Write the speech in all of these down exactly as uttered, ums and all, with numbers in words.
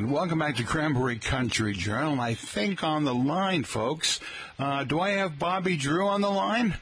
And welcome back to Cranberry Country Journal. I think on the line, folks, uh, do I have Bobby Drew on the line?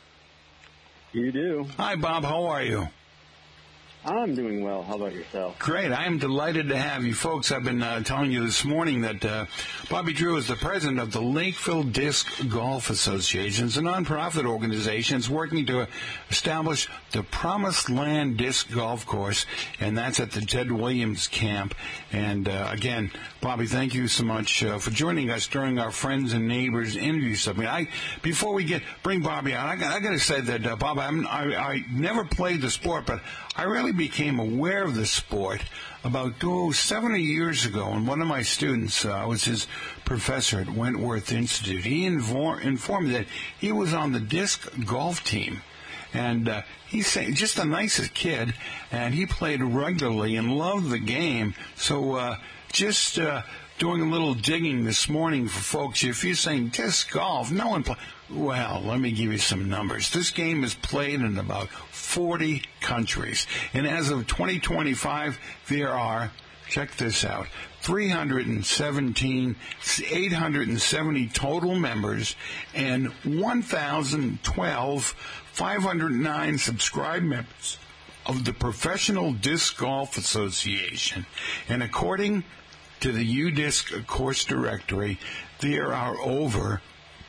You do. Hi, Bob. How are you? I'm doing well. How about yourself? Great. I am delighted to have you folks. I've been uh, telling you this morning that uh, Bobby Drew is the president of the Lakeville Disc Golf Association. It's a nonprofit organization. It's working to establish the Promised Land Disc Golf Course, and that's at the Ted Williams camp. And uh, again, Bobby, thank you so much uh, for joining us during our Friends and Neighbors interview something. I before we get bring Bobby on, I got, I got to say that uh, Bob, I'm, I, I never played the sport, but I really became aware of the sport about oh, seventy years ago, and one of my students uh, was his professor at Wentworth Institute. He infor- informed me that he was on the disc golf team, and uh, he's just the nicest kid, and he played regularly and loved the game. So uh, just uh, doing a little digging this morning for folks, if you're saying disc golf, no one plays. Well, let me give you some numbers. This game is played in about forty countries. And as of twenty twenty-five, there are, check this out, three hundred seventeen, eight hundred seventy total members and one thousand twelve, five hundred nine subscribed members of the Professional Disc Golf Association. And according to the U DISC course directory, there are over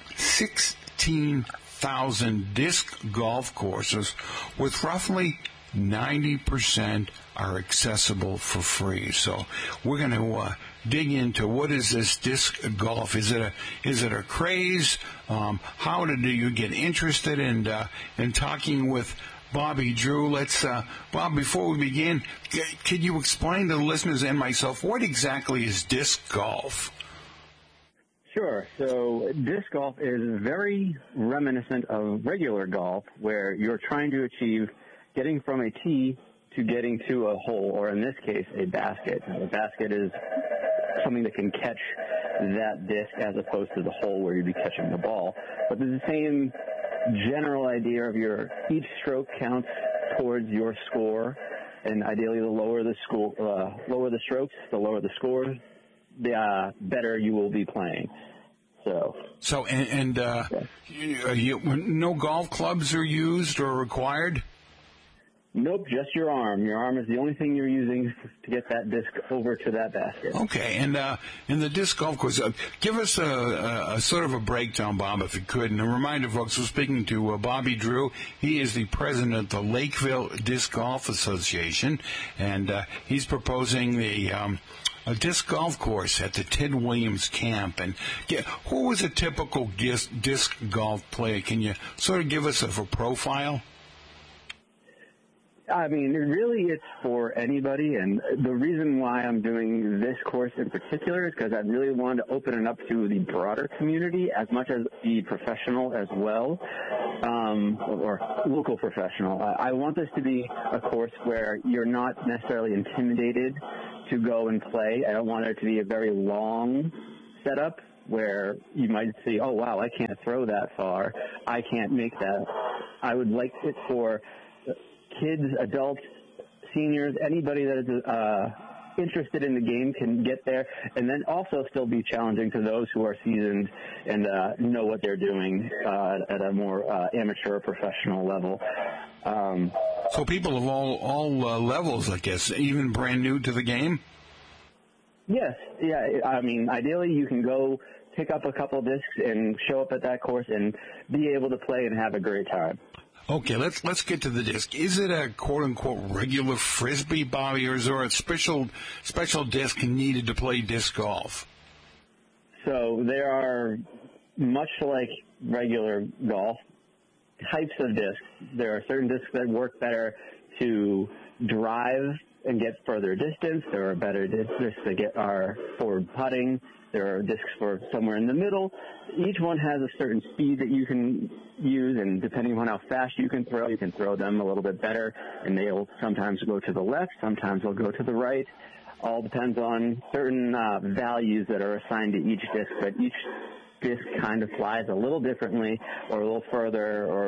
sixteen thousand disc golf courses, with roughly ninety percent are accessible for free. So we're going to uh, dig into what is this disc golf? Is it a is it a craze? Um, how did you get interested in uh, in talking with Bobby Drew? Let's uh, Bob. Before we begin, c- could you explain to the listeners and myself what exactly is disc golf? Sure. So disc golf is very reminiscent of regular golf, where you're trying to achieve getting from a tee to getting to a hole, or in this case, a basket. A basket is something that can catch that disc as opposed to the hole where you'd be catching the ball. But there's the same general idea of your each stroke counts towards your score, and ideally the lower the score, uh, lower the strokes, the lower the score, the uh, better you will be playing. So, so and, and uh, yeah. you, you, no golf clubs are used or required? Nope, just your arm. Your arm is the only thing you're using to get that disc over to that basket. Okay, and uh, in the disc golf course, uh, give us a, a, a sort of a breakdown, Bob, if you could. And a reminder, folks, we're speaking to uh, Bobby Drew. He is the president of the Lakeville Disc Golf Association, and uh, he's proposing the um, a disc golf course at the Ted Williams camp. And yeah, who was a typical disc, disc golf player? Can you sort of give us a, a profile? I mean, really, it's for anybody, and the reason why I'm doing this course in particular is because I really wanted to open it up to the broader community as much as the professional as well, um, or local professional. I want this to be a course where you're not necessarily intimidated to go and play. I don't want it to be a very long setup where you might say, oh, wow, I can't throw that far. I can't make that. I would like it for kids, adults, seniors, anybody that is uh, interested in the game can get there, and then also still be challenging to those who are seasoned and uh, know what they're doing uh, at a more uh, amateur or professional level. Um, so people of all all uh, levels, I guess, even brand new to the game? Yes. Yeah. I mean, ideally, you can go pick up a couple discs and show up at that course and be able to play and have a great time. Okay, let's let's get to the disc. Is it a quote unquote regular frisbee, Bobby, or is there a special special disc needed to play disc golf? So there are, much like regular golf, types of discs. There are certain discs that work better to drive and get further distance. There are better discs that get our forward putting. There are discs for somewhere in the middle. Each one has a certain speed that you can use, and depending on how fast you can throw, you can throw them a little bit better, and they'll sometimes go to the left, sometimes they'll go to the right. All depends on certain uh, values that are assigned to each disc, but each disc kind of flies a little differently or a little further or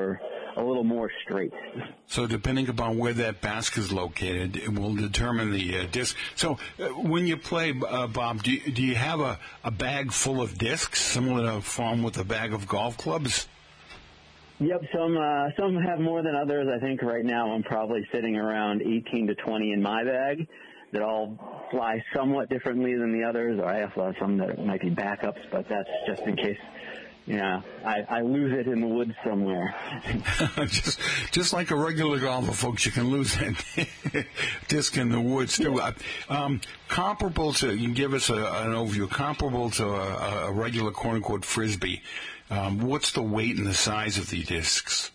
a little more straight. So depending upon where that basket is located, it will determine the uh, disc. So uh, when you play, uh, Bob, do you, do you have a, a bag full of discs, similar to a farm with a bag of golf clubs? Yep, some uh, some have more than others. I think right now I'm probably sitting around eighteen to twenty in my bag that all fly somewhat differently than the others, or I have uh, some that might be backups, but that's just in case, you know, I, I lose it in the woods somewhere. just just like a regular golfer, folks, you can lose that disc in the woods, too. Yeah. Um, comparable to, you can give us a, an overview, comparable to a, a regular quote-unquote Frisbee. Um, what's the weight and the size of the discs?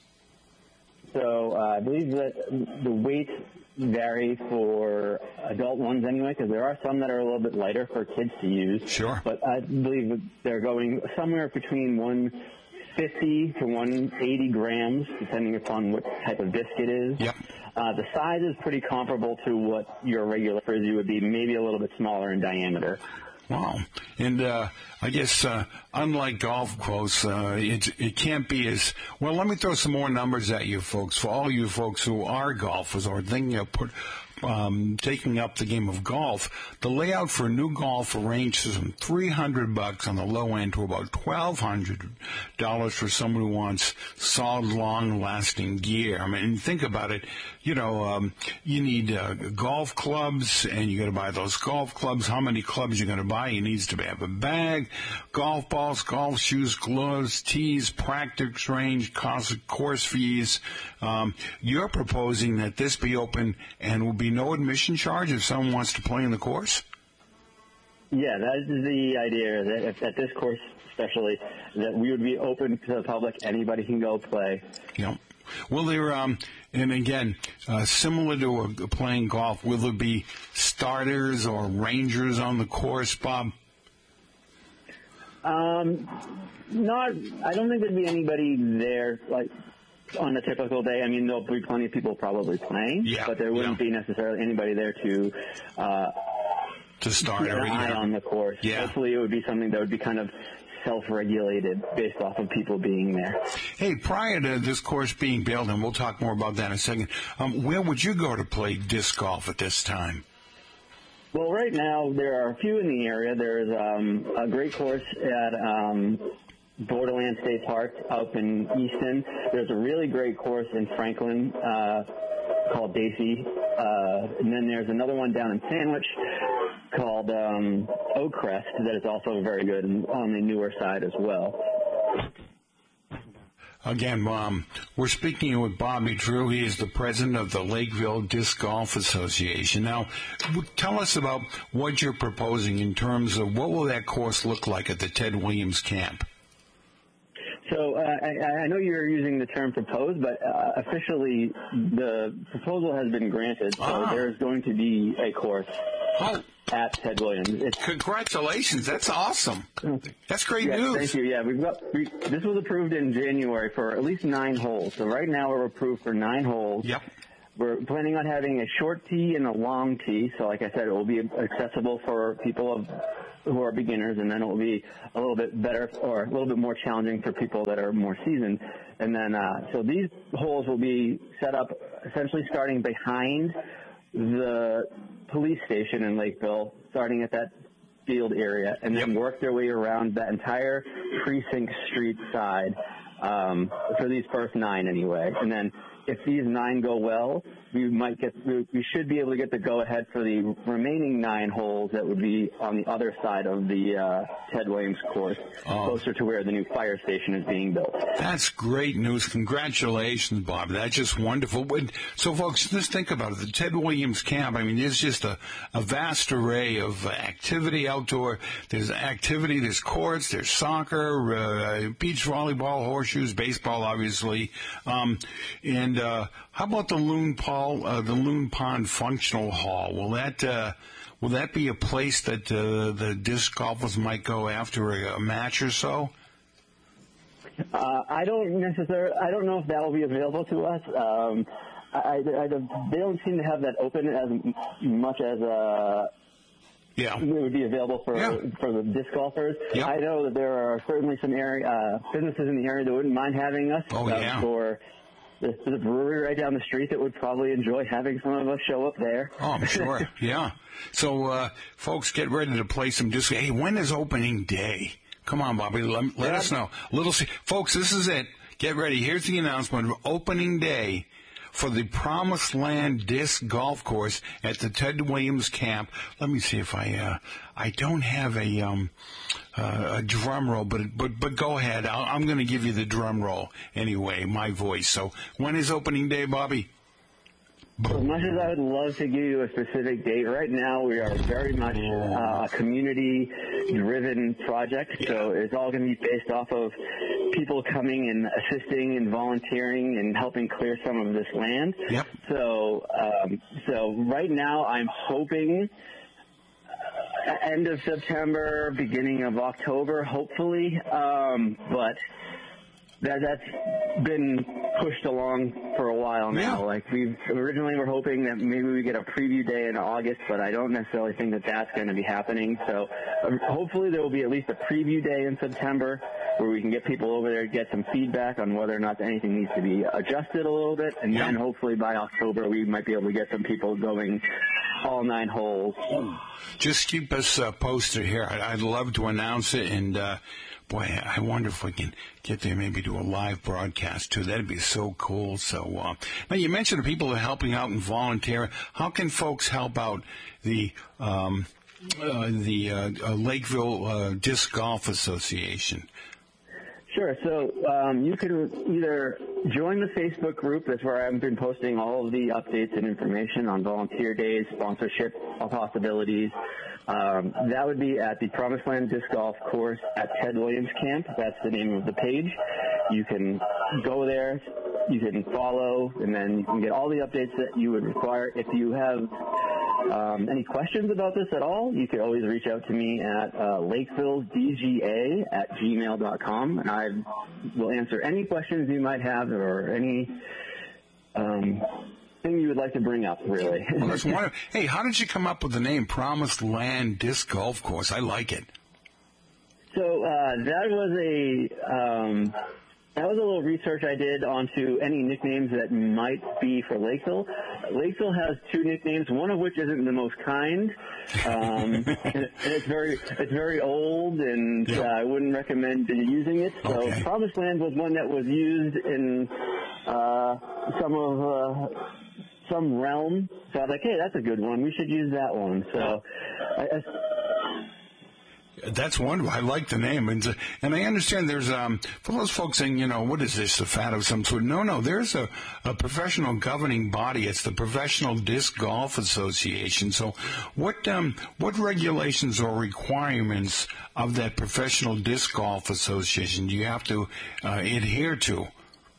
So uh, I believe that the weight vary for adult ones anyway, because there are some that are a little bit lighter for kids to use. Sure. But I believe that they're going somewhere between one fifty to one eighty grams, depending upon what type of disc it is. Yep. Uh, the size is pretty comparable to what your regular Frisbee would be, maybe a little bit smaller in diameter. Wow. And uh, I guess uh, unlike golf quotes, uh, it, it can't be as... Well, let me throw some more numbers at you folks. For all you folks who are golfers or thinking of put, um, taking up the game of golf, the layout for a new golf ranges from three hundred bucks on the low end to about twelve hundred dollars for someone who wants solid, long-lasting gear. I mean, think about it. You know, um, you need uh, golf clubs, and you got to buy those golf clubs. How many clubs you're going to buy? You need to have a bag, golf balls, golf shoes, gloves, tees, practice range, cost, course fees. Um, you're proposing that this be open and will be no admission charge if someone wants to play in the course? Yeah, that is the idea, that if, at this course especially, that we would be open to the public. Anybody can go play. Yeah. Will there, um, and again, uh, similar to uh, playing golf, will there be starters or rangers on the course, Bob? Um, not, I don't think there'd be anybody there, like, on a typical day. I mean, there'll be plenty of people probably playing, yeah, but there wouldn't yeah. be necessarily anybody there to, uh, to start keep an eye on the course. Yeah. Hopefully it would be something that would be kind of self-regulated based off of people being there. Hey, prior to this course being built, and we'll talk more about that in a second, um, where would you go to play disc golf at this time? Well, right now there are a few in the area. There's um, a great course at um, Borderland State Park up in Easton. There's a really great course in Franklin uh, called Daisy. Uh, and then there's another one down in Sandwich called um, Oakcrest that is also very good and on the newer side as well. Again, um, we're speaking with Bobby Drew. He is the president of the Lakeville Disc Golf Association. Now, tell us about what you're proposing in terms of what will that course look like at the Ted Williams camp. So uh, I, I know you're using the term proposed, but uh, officially the proposal has been granted. So ah. there's going to be a course oh. at Ted Williams. It's, Congratulations! That's awesome. That's great yes, news. Thank you. Yeah, we've got we, this was approved in January for at least nine holes. So right now we're approved for nine holes. Yep. We're planning on having a short tee and a long tee. So like I said, it will be accessible for people of who are beginners, and then it will be a little bit better or a little bit more challenging for people that are more seasoned. And then, uh, so these holes will be set up essentially starting behind the police station in Lakeville, starting at that field area, and then yep. work their way around that entire Precinct Street side um, for these first nine anyway. And then if these nine go well, we might get we should be able to get the go-ahead for the remaining nine holes that would be on the other side of the uh, Ted Williams course, oh. closer to where the new fire station is being built. That's great news. Congratulations, Bob. That's just wonderful. So, folks, just think about it. The Ted Williams camp, I mean, there's just a, a vast array of activity outdoor. There's activity, there's courts, there's soccer, uh, beach volleyball, horseshoes, baseball, obviously. Um, and uh, how about the Loon Paul, uh, the Loon Pond Functional Hall? Will that uh, will that be a place that uh, the disc golfers might go after a, a match or so? Uh, I don't necessarily. I don't know if that will be available to us. Um, I, I, I, they don't seem to have that open as much as uh, yeah. it would be available for yeah. for the disc golfers. Yep. I know that there are certainly some area uh, businesses in the area that wouldn't mind having us oh, uh, yeah. for there's a brewery right down the street that would probably enjoy having some of us show up there. Oh, I'm sure. Yeah. So, uh, folks, get ready to play some disc. Hey, when is opening day? Come on, Bobby. Let, let yeah. us know. Little, folks, this is it. Get ready. Here's the announcement of opening day for the Promised Land Disc Golf Course at the Ted Williams Camp. Let me see if I, uh, I don't have a, um, uh, a drum roll, but, but, but go ahead. I'll, I'm going to give you the drum roll anyway, my voice. So when is opening day, Bobby? As much as I would love to give you a specific date, right now we are very much uh, a community-driven project, so it's all going to be based off of people coming and assisting and volunteering and helping clear some of this land. Yep. So, um, so right now I'm hoping uh, end of September, beginning of October, hopefully, um, but that that's been pushed along for a while now. Yeah. Like we originally were hoping that maybe we get a preview day in August, but I don't necessarily think that that's going to be happening. So um, hopefully there will be at least a preview day in September where we can get people over there, get some feedback on whether or not anything needs to be adjusted a little bit, and yeah. then hopefully by October we might be able to get some people going all nine holes. Just keep us uh, posted here. I, I'd love to announce it, and uh, boy, I wonder if we can get there, maybe do a live broadcast too. That'd be so cool. So uh, now you mentioned the people that are helping out and volunteering. How can folks help out the um, uh, the uh, uh, Lakeville uh, Disc Golf Association? Sure. So um, you can either join the Facebook group. That's where I've been posting all of the updates and information on volunteer days, sponsorship possibilities. Um, that would be at the Promised Land Disc Golf Course at Ted Williams Camp. That's the name of the page. You can go there, you can follow, and then you can get all the updates that you would require. If you have um, any questions about this at all, you can always reach out to me at uh, lakevilledga at gmail dot com, and I will answer any questions you might have or any um, thing you would like to bring up, really. Well, that's wonderful. Hey, how did you come up with the name Promised Land Disc Golf Course? I like it. So uh, that was a um, that was a little research I did onto any nicknames that might be for Lakeville. Lakeville has two nicknames, one of which isn't the most kind, um, and it's very it's very old, and yep. uh, I wouldn't recommend using it. So okay. Promised Land was one that was used in uh, some of uh, some realm. So I was like, hey, that's a good one. We should use that one. So. I, I, That's wonderful. I like the name. And, and I understand there's, um, for those folks saying, you know, what is this, a fad of some sort? No, no, there's a, a professional governing body. It's the Professional Disc Golf Association. So what, um, what regulations or requirements of that Professional Disc Golf Association do you have to uh, adhere to?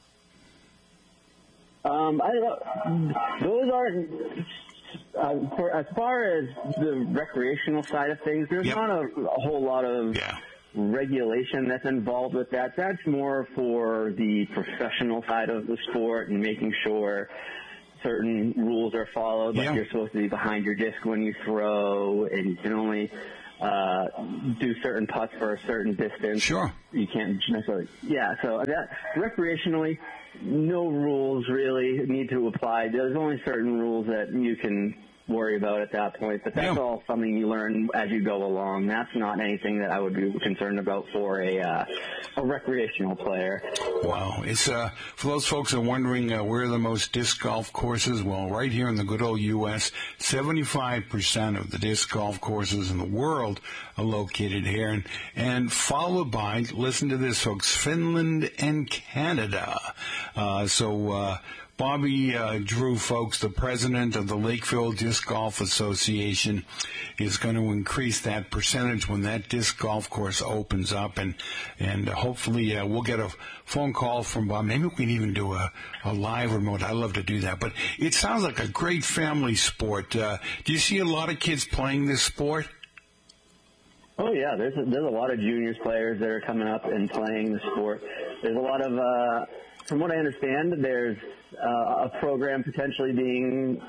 Um, I, those aren't... Uh, for, as far as the recreational side of things, there's yep. not a, a whole lot of yeah. regulation that's involved with that. That's more for the professional side of the sport and making sure certain rules are followed. Like yeah. you're supposed to be behind your disc when you throw, and you can only uh, do certain putts for a certain distance. Sure. You can't necessarily. Yeah. So that recreationally, no rules really need to apply. There's only certain rules that you can worry about at that point, but that's yeah. all something you learn as you go along. That's not anything that I would be concerned about for a uh, a recreational player. Wow. It's uh, for those folks who are wondering uh, where are the most disc golf courses, well, right here in the good old U S, seventy-five percent of the disc golf courses in the world are located here, and, and followed by, listen to this, folks, Finland and Canada. Uh, so, uh, Bobby uh, Drew, folks, the president of the Lakeville Disc Golf Association, is going to increase that percentage when that disc golf course opens up, and and hopefully uh, we'll get a phone call from Bob. Maybe we can even do a, a live remote. I'd love to do that. But it sounds like a great family sport. Uh, do you see a lot of kids playing this sport? Oh yeah, there's a, there's a lot of juniors players that are coming up and playing the sport. There's a lot of, uh, from what I understand, there's uh, a program potentially being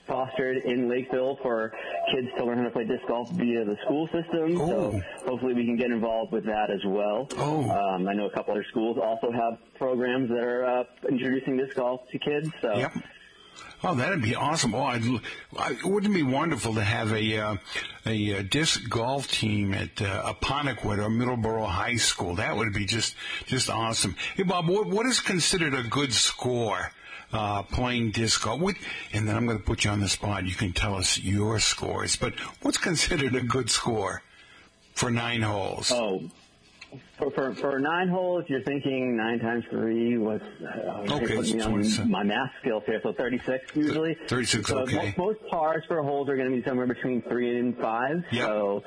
fostered in Lakeville for kids to learn how to play disc golf via the school system. Oh. So hopefully we can get involved with that as well. Oh. Um, I know a couple other schools also have programs that are uh, introducing disc golf to kids. So. Yep. Oh, that'd be awesome. Oh, I'd, I, wouldn't it be wonderful to have a uh, a, a disc golf team at uh, Apponequet or Middleborough High School? That would be just just awesome. Hey, Bob, what, what is considered a good score uh, playing disc golf? What, and then I'm going to put you on the spot. You can tell us your scores. But what's considered a good score for nine holes? Oh. For, for for nine holes, you're thinking nine times three. What's uh, okay? Put me on my math skills here. So thirty-six usually. thirty-six. So Okay. Most, most pars for holes are going to be somewhere between three and five. Yep. So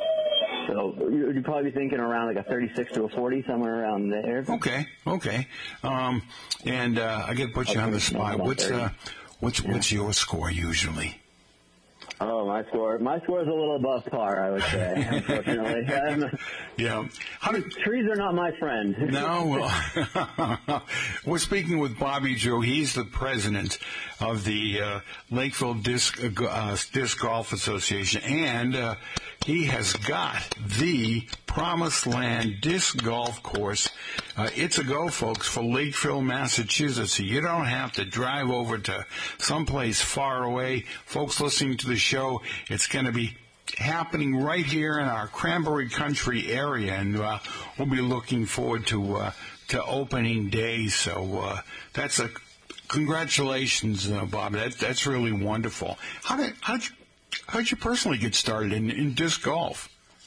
so you'd probably be thinking around like a thirty-six to a forty, somewhere around there. Okay. Okay. Um, and uh, I got to put you okay, on the spot. No, What's uh, what's yeah. what's your score usually? Oh, my score. My score is a little above par, I would say, unfortunately. Um, Yeah. How did, trees are not my friend. no, well, we're speaking with Bobby Drew. He's the president of the uh, Lakeville Disc, uh, Disc Golf Association, and uh, he has got the Promised Land Disc Golf Course. Uh, it's a go, folks, for Lakeville, Massachusetts. So you don't have to drive over to someplace far away. Folks listening to the show, it's going to be happening right here in our Cranberry Country area, and uh, we'll be looking forward to uh, to opening day. So uh, that's a congratulations, uh, Bob. That that's really wonderful. How did how did you, how did you personally get started in, in disc golf?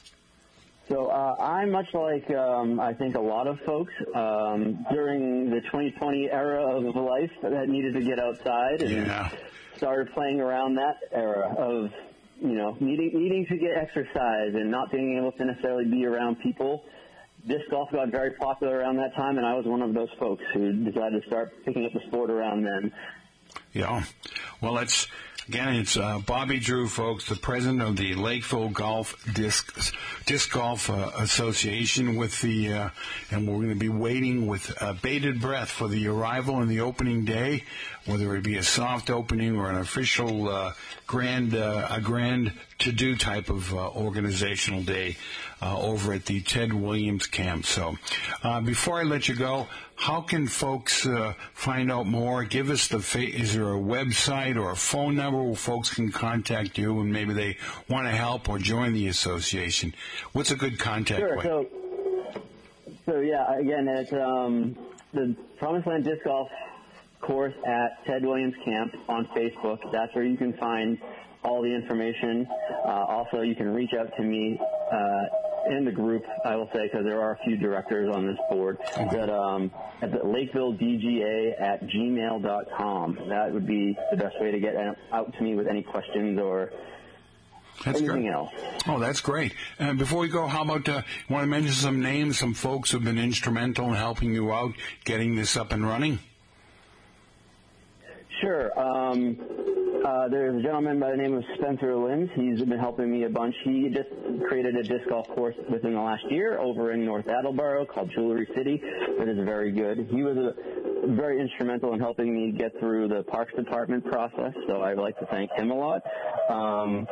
So uh, I'm much like um, I think a lot of folks um, during the twenty twenty era of life that needed to get outside and Yeah. started playing around that era of you know needing needing to get exercise and not being able to necessarily be around people. Disc golf got very popular around that time, and I was one of those folks who decided to start picking up the sport around then. Yeah. Well, it's again, it's uh, Bobby Drew, folks, the president of the Lakeville Golf Disc Disc Golf uh, Association, with the uh, and we're going to be waiting with uh, bated breath for the arrival and the opening day, whether it be a soft opening or an official uh, grand uh, a grand to-do type of uh, organizational day uh, over at the Ted Williams camp. So uh, before I let you go, how can folks uh, find out more? Give us the, fa- is there a website or a phone number where folks can contact you and maybe they want to help or join the association? What's a good contact Sure. way? So, so yeah, again, it's um, the Promised Land Disc Golf course at Ted Williams Camp on Facebook. That's where you can find all the information. Uh, also, you can reach out to me uh, in the group, I will say, because there are a few directors on this board, Okay. that um, at the Lakeville D G A at gmail dot com. That would be the best way to get out to me with any questions or That's anything great. else. Oh, that's great. And before we go, how about uh, you want to mention some names, some folks who've been instrumental in helping you out, getting this up and running? Sure. Um, uh, there's a gentleman by the name of Spencer Lind. He's been helping me a bunch. He just created a disc golf course within the last year over in North Attleboro called Jewelry City. That is very good. He was a, very instrumental in helping me get through the Parks Department process, so I'd like to thank him a lot. Um,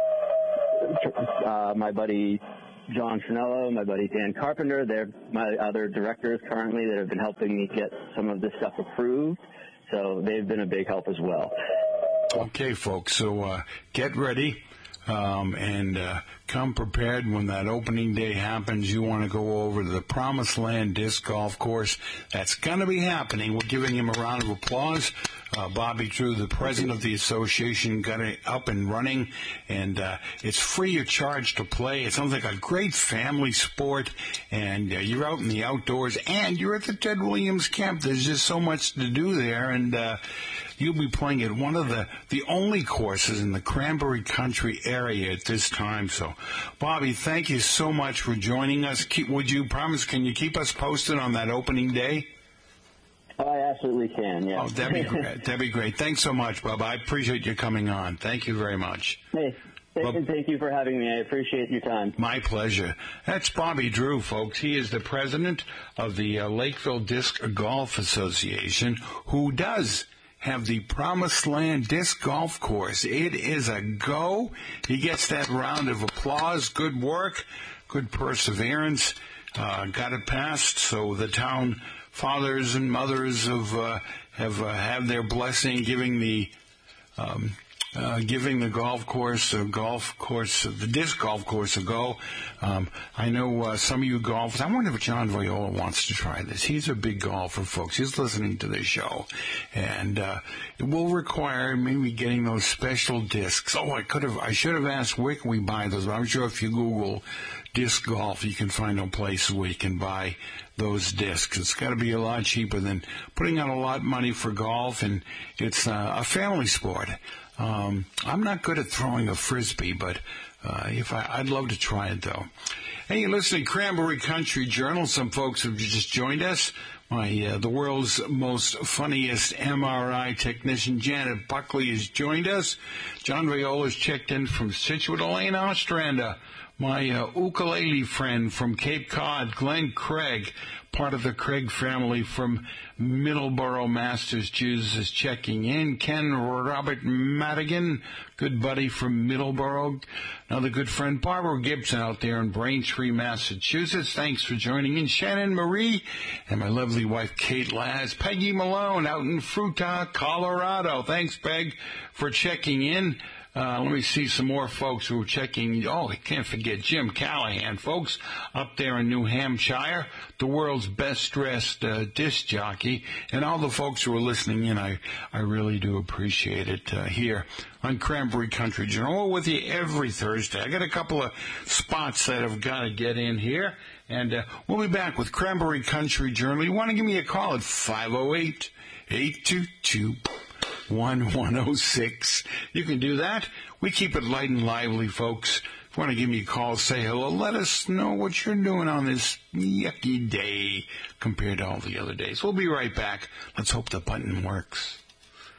uh, my buddy John Trinello, my buddy Dan Carpenter, they're my other directors currently that have been helping me get some of this stuff approved. So they've been a big help as well. Okay, folks, so uh, get ready um, and uh, come prepared when that opening day happens. You want to go over to the Promised Land Disc Golf Course. That's going to be happening. We're giving him a round of applause. Uh, Bobby Drew, the president of the association, got it up and running, and uh, it's free of charge to play. It sounds like a great family sport, and uh, you're out in the outdoors, and you're at the Ted Williams camp. There's just so much to do there, and uh, you'll be playing at one of the, the only courses in the Cranberry Country area at this time. So, Bobby, thank you so much for joining us. Keep, would you promise, can you keep us posted on that opening day? I absolutely can, yeah. Oh, that'd be great. That'd be great. Thanks so much, Bob. I appreciate you coming on. Thank you very much. Hey, th- Well, thank you for having me. I appreciate your time. My pleasure. That's Bobby Drew, folks. He is the president of the uh, Lakeville Disc Golf Association, who does have the Promised Land Disc Golf Course. It is a go. He gets that round of applause. Good work, good perseverance. Uh, got it passed, so the town fathers and mothers have uh, have uh, had their blessing, giving the um, uh, giving the golf course, the golf course, the disc golf course a go. Um, I know uh, some of you golfers. I wonder if John Viola wants to try this. He's a big golfer, folks. He's listening to this show, and uh, it will require maybe getting those special discs. Oh, I could have, I should have asked where can we buy those. But I'm sure if you Google disc golf, you can find a place where you can buy those discs. It's got to be a lot cheaper than putting out a lot of money for golf, and it's uh, a family sport. Um, I'm not good at throwing a frisbee, but uh, if I, I'd love to try it though. Hey, you're listening to Cranberry Country Journal. Some folks have just joined us. My uh, the world's most funniest M R I technician, Janet Buckley, has joined us. John Viola's checked in from Scituate, Elaine Ostrander. My uh, ukulele friend from Cape Cod, Glenn Craig, part of the Craig family from Middleborough, Massachusetts, is checking in. Ken Robert Madigan, good buddy from Middleborough. Another good friend, Barbara Gibson, out there in Braintree, Massachusetts. Thanks for joining in. Shannon Marie and my lovely wife, Kate Laz. Peggy Malone out in Fruta, Colorado. Thanks, Peg, for checking in. Uh, let me see some more folks who are checking. Oh, I can't forget Jim Callahan, folks, up there in New Hampshire, the world's best-dressed uh, disc jockey. And all the folks who are listening in, I, I really do appreciate it uh, here on Cranberry Country Journal. We're with you every Thursday. I got a couple of spots that I've got to get in here. And uh, we'll be back with Cranberry Country Journal. You want to give me a call at five oh eight, eight two two, one one oh six. You can do that. We keep it light and lively, folks. If you want to give me a call, say hello, let us know what you're doing on this yucky day compared to all the other days. We'll be right back. Let's hope the button works.